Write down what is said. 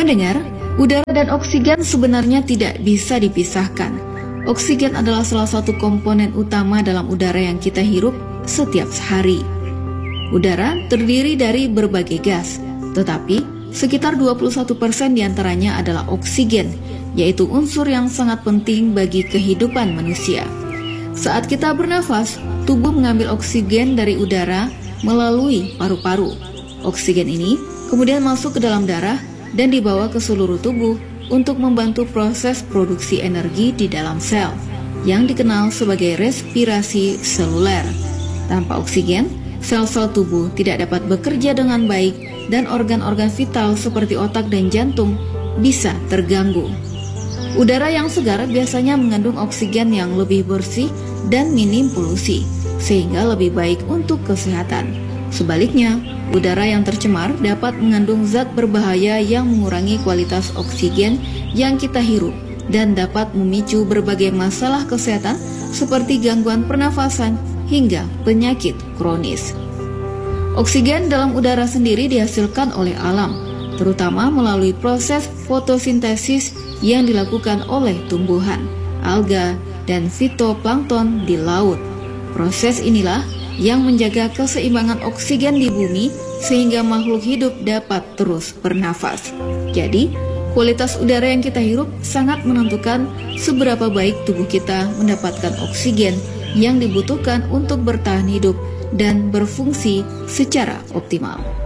Pendengar, udara dan oksigen sebenarnya tidak bisa dipisahkan. Oksigen adalah salah satu komponen utama dalam udara yang kita hirup setiap hari. Udara terdiri dari berbagai gas, tetapi sekitar 21% diantaranya adalah oksigen, yaitu unsur yang sangat penting bagi kehidupan manusia. Saat kita bernafas, tubuh mengambil oksigen dari udara melalui paru-paru. Oksigen ini kemudian masuk ke dalam darah dan dibawa ke seluruh tubuh untuk membantu proses produksi energi di dalam sel, yang dikenal sebagai respirasi seluler. Tanpa oksigen, sel-sel tubuh tidak dapat bekerja dengan baik dan organ-organ vital seperti otak dan jantung bisa terganggu. Udara yang segar biasanya mengandung oksigen yang lebih bersih dan minim polusi, sehingga lebih baik untuk kesehatan. Sebaliknya, udara yang tercemar dapat mengandung zat berbahaya yang mengurangi kualitas oksigen yang kita hirup dan dapat memicu berbagai masalah kesehatan seperti gangguan pernafasan hingga penyakit kronis. Oksigen dalam udara sendiri dihasilkan oleh alam, terutama melalui proses fotosintesis yang dilakukan oleh tumbuhan, alga, dan fitoplankton di laut. Proses inilah yang menjaga keseimbangan oksigen di bumi sehingga makhluk hidup dapat terus bernafas. Jadi, kualitas udara yang kita hirup sangat menentukan seberapa baik tubuh kita mendapatkan oksigen yang dibutuhkan untuk bertahan hidup dan berfungsi secara optimal.